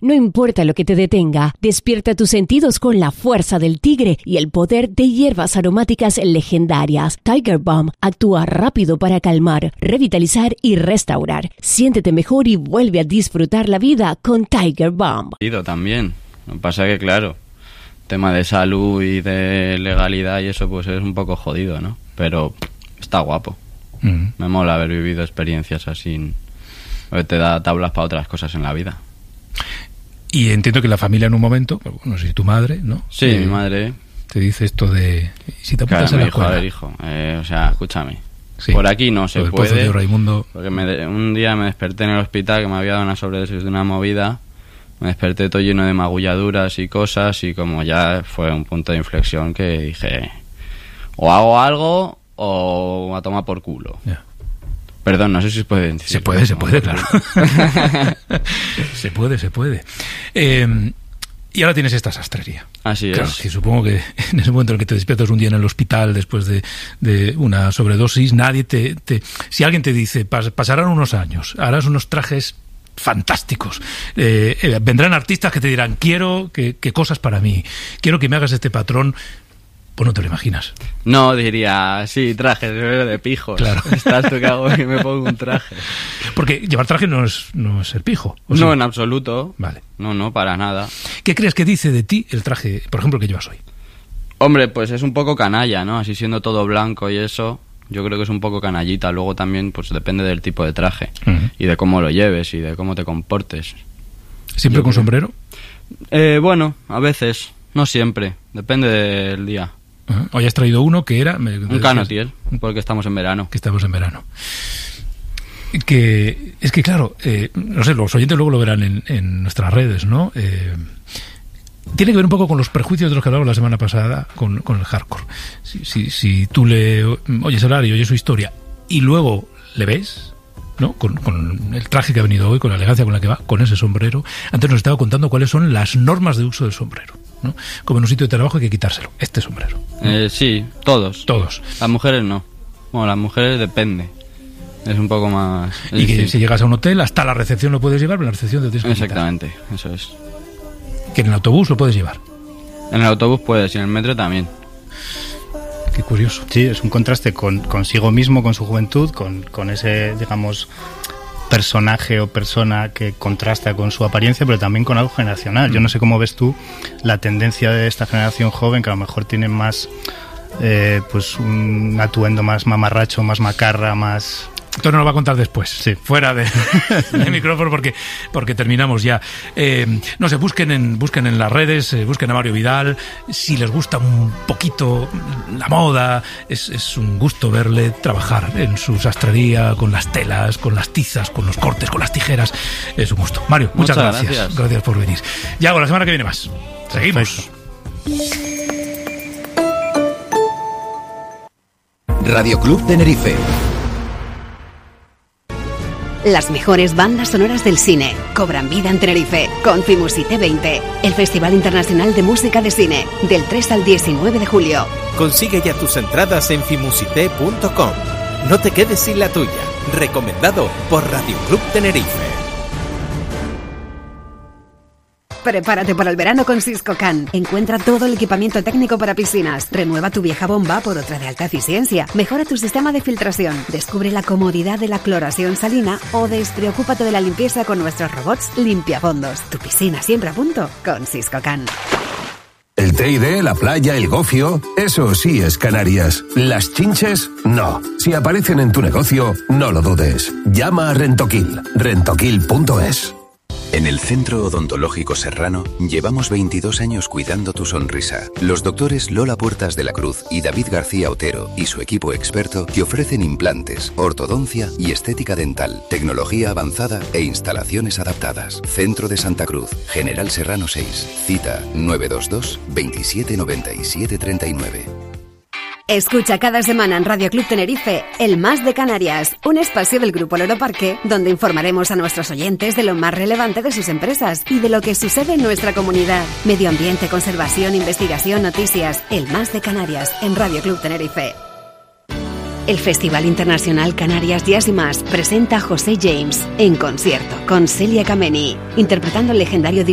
No importa lo que te detenga, despierta tus sentidos con la fuerza del tigre y el poder de hierbas aromáticas legendarias. Tiger Balm actúa rápido para calmar, revitalizar y restaurar. Siéntete mejor y vuelve a disfrutar la vida con Tiger Balm. También. Lo que pasa es que, claro, tema de salud y de legalidad y eso pues es un poco jodido, ¿no? Pero está guapo. Me mola haber vivido experiencias así, porque te da tablas para otras cosas en la vida. Y entiendo que la familia en un momento, no sé si tu madre, ¿no? Sí, mi madre. Te dice esto de... Si te apuntas claro, a la me dijo, escuela. a ver, hijo, o sea, escúchame. Sí. Por aquí no se puede. De Raimundo. Porque un día me desperté en el hospital, que me había dado una sobredosis de una movida. Me desperté todo lleno de magulladuras y cosas, y como ya fue un punto de inflexión que dije, o hago algo o a tomar por culo. Yeah. Perdón, no sé si se puede decir. Se puede, claro. se puede. Y ahora tienes esta sastrería. Así claro, es. Que supongo que en ese momento en el que te despiertas un día en el hospital después de una sobredosis, nadie si alguien te dice, pasarán unos años, harás unos trajes fantásticos, vendrán artistas que te dirán, quiero que cosas para mí, quiero que me hagas este patrón. Pues no te lo imaginas. No, diría, sí, trajes de pijos. Claro. Estás tú que hago y me pongo un traje. Porque llevar traje no es ser pijo. No, sí? En absoluto. Vale. No, para nada. ¿Qué crees que dice de ti el traje, por ejemplo, que llevas hoy? Hombre, pues es un poco canalla, ¿no? Así siendo todo blanco y eso, yo creo que es un poco canallita. Luego también, pues depende del tipo de traje. Y de cómo lo lleves y de cómo te comportes. ¿Siempre con sombrero? Bueno, a veces. No siempre. Depende del día. Hoy has traído uno que era... Un canotiel, porque estamos en verano. Que estamos en verano. Que es que, claro, no sé, los oyentes luego lo verán en nuestras redes, ¿no? Tiene que ver un poco con los prejuicios de los que hablamos la semana pasada con el hardcore. Si tú le oyes hablar y oyes su historia y luego le ves, ¿no? Con el traje que ha venido hoy, con la elegancia con la que va, con ese sombrero. Antes nos estaba contando cuáles son las normas de uso del sombrero, ¿no? Como en un sitio de trabajo hay que quitárselo, este sombrero, ¿no? Sí, todos. Las mujeres no. Bueno, las mujeres depende. Es un poco más... Y que si llegas a un hotel, hasta la recepción lo puedes llevar, pero en la recepción te tienes que exactamente, quitar. Eso es. Que en el autobús lo puedes llevar. En el autobús puedes, y en el metro también. Qué curioso. Sí, es un contraste consigo mismo, con su juventud, con ese, digamos, personaje o persona que contrasta con su apariencia, pero también con algo generacional. Yo no sé cómo ves tú la tendencia de esta generación joven, que a lo mejor tiene más, pues un atuendo más mamarracho, más macarra, más... Esto nos lo va a contar después, sí, fuera de micrófono, porque terminamos ya. No sé, busquen en las redes, busquen a Mario Vidal. Si les gusta un poquito la moda, es un gusto verle trabajar en su sastrería, con las telas, con las tizas, con los cortes, con las tijeras. Es un gusto. Mario, muchas gracias. Gracias por venir. Ya, la semana que viene más. Seguimos. Radio Club Tenerife. Las mejores bandas sonoras del cine cobran vida en Tenerife con Fimusite 20, el Festival Internacional de Música de Cine, del 3 al 19 de julio. Consigue ya tus entradas en fimusite.com. No te quedes sin la tuya. Recomendado por Radio Club Tenerife. Prepárate para el verano con Siscocan. Encuentra todo el equipamiento técnico para piscinas. Renueva tu vieja bomba por otra de alta eficiencia. Mejora tu sistema de filtración. Descubre la comodidad de la cloración salina o despreocúpate de la limpieza con nuestros robots limpiafondos. Tu piscina siempre a punto con Siscocan. El TID, la playa, el gofio, eso sí es Canarias. Las chinches, no. Si aparecen en tu negocio, no lo dudes. Llama a Rentoquil. Rentoquil.es. En el Centro Odontológico Serrano llevamos 22 años cuidando tu sonrisa. Los doctores Lola Puertas de la Cruz y David García Otero y su equipo experto te ofrecen implantes, ortodoncia y estética dental, tecnología avanzada e instalaciones adaptadas. Centro de Santa Cruz, General Serrano 6, cita 922 27 97 39. Escucha cada semana en Radio Club Tenerife El Más de Canarias, un espacio del Grupo Loro Parque donde informaremos a nuestros oyentes de lo más relevante de sus empresas y de lo que sucede en nuestra comunidad. Medio ambiente, conservación, investigación, noticias. El Más de Canarias en Radio Club Tenerife. El Festival Internacional Canarias Jazz y Más presenta a José James en concierto con Celia Kameni, interpretando el legendario